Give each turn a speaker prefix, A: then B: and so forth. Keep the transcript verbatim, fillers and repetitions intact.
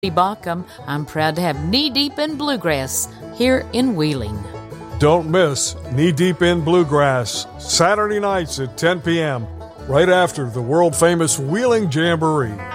A: Baucom. I'm proud to have Knee Deep in Bluegrass here in Wheeling.
B: Don't miss Knee Deep in Bluegrass, Saturday nights at ten p.m., right after the world-famous Wheeling Jamboree.